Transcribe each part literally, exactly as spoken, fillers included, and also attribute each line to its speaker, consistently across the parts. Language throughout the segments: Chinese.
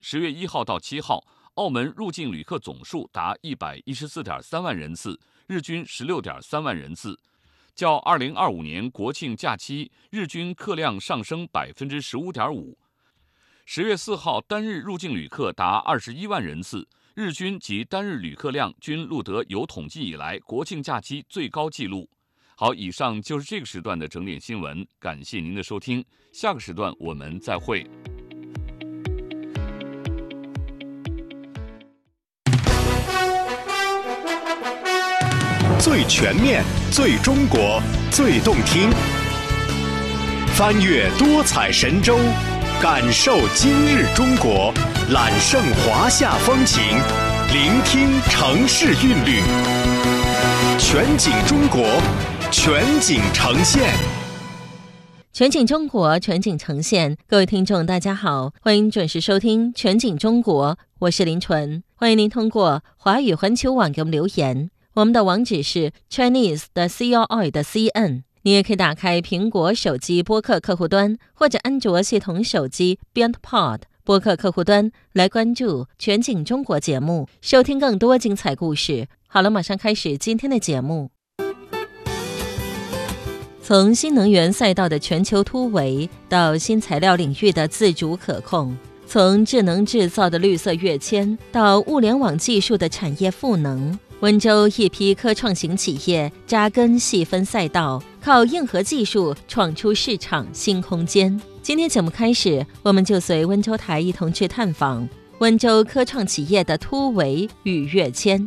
Speaker 1: 十月一号到七号，澳门入境旅客总数达一百一十四点三万人次，日均十六点三万人次，较二零二五年国庆假期日均客量上升百分之十五点五。十月四号单日入境旅客达二十一万人次，日均及单日旅客量均录得有统计以来国庆假期最高纪录。好，以上就是这个时段的整点新闻，感谢您的收听，下个时段我们再会。
Speaker 2: 最全面、最中国、最动听，翻越多彩神州，感受今日中国，揽胜华夏风情，聆听城市韵律，全景中国，全景呈现。
Speaker 3: 全景中国，全景呈现。各位听众大家好，欢迎准时收听全景中国，我是林纯。欢迎您通过华语环球网给我们留言，我们的网址是 Chinese 的 C O I 的 C N。 你也可以打开苹果手机播客客户端或者安卓系统手机 BeyondPod 播客客户端来关注全景中国节目，收听更多精彩故事。好了，马上开始今天的节目。从新能源赛道的全球突围到新材料领域的自主可控，从智能制造的绿色跃迁到物联网技术的产业赋能，温州一批科创型企业扎根细分赛道，靠硬核技术闯出市场新空间。今天节目开始，我们就随温州台一同去探访温州科创企业的突围与跃迁。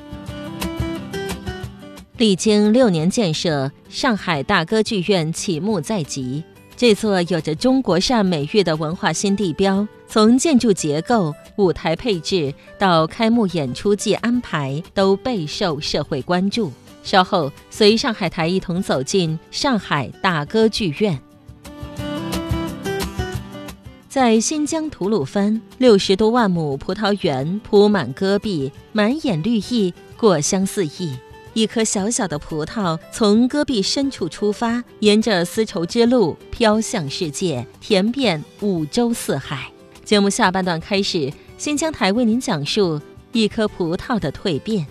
Speaker 3: 历经六年建设，上海大歌剧院启幕在即。这座有着中国式美誉的文化新地标，从建筑结构、舞台配置到开幕演出季安排，都备受社会关注。稍后随上海台一同走进上海大歌剧院。在新疆吐鲁番，六十多万亩葡萄园铺满戈壁，满眼绿意，果香四溢。一颗小小的葡萄从戈壁深处出发，沿着丝绸之路飘向世界，甜遍五洲四海。节目下半段开始，新疆台为您讲述一颗葡萄的蜕变。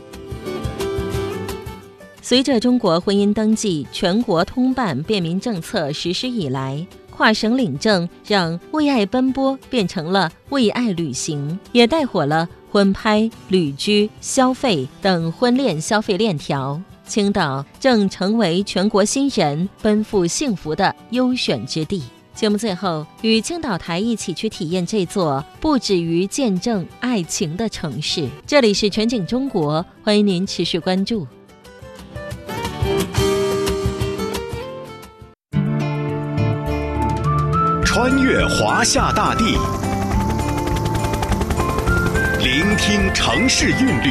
Speaker 3: 随着中国婚姻登记全国通办便民政策实施以来，跨省领证让为爱奔波变成了为爱旅行，也带火了婚拍、旅居、消费等婚恋消费链条。青岛正成为全国新人奔赴幸福的优选之地。节目最后，与青岛台一起去体验这座不止于见证爱情的城市。这里是全景中国，欢迎您持续关注。
Speaker 2: 穿越华夏大地，聆听城市韵律，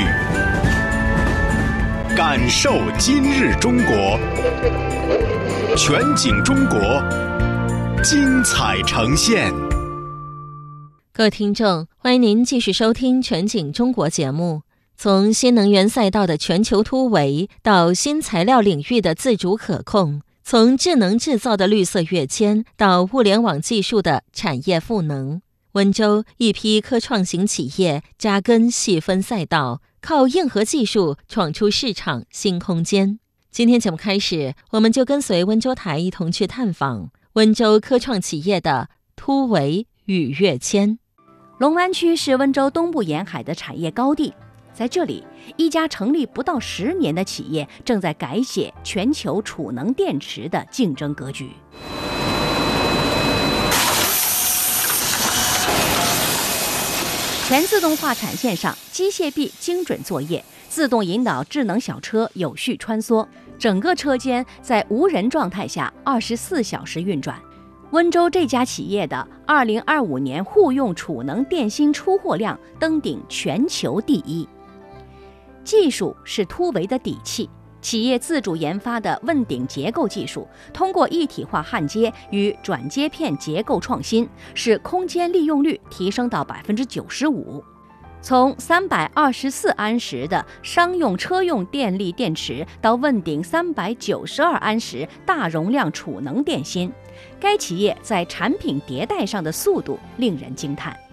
Speaker 2: 感受今日中国，全景中国，精彩呈现。
Speaker 3: 各位听众，欢迎您继续收听全景中国节目。从新能源赛道的全球突围到新材料领域的自主可控，从智能制造的绿色跃迁到物联网技术的产业赋能，温州一批科创型企业扎根细分赛道，靠硬核技术闯出市场新空间。今天节目开始，我们就跟随温州台一同去探访温州科创企业的突围与跃迁。
Speaker 4: 龙湾区是温州东部沿海的产业高地，在这里，一家成立不到十年的企业正在改写全球储能电池的竞争格局。全自动化产线上，机械臂精准作业，自动引导智能小车有序穿梭，整个车间在无人状态下二十四小时运转。温州这家企业的二零二五年户用储能电芯出货量登顶全球第一。技术是突围的底气，企业自主研发的问鼎结构技术，通过一体化焊接与转接片结构创新，使空间利用率提升到百分之九十五。从三百二十四安时的商用车用电力电池到问鼎三百九十二安时大容量储能电芯，该企业在产品迭代上的速度令人惊叹。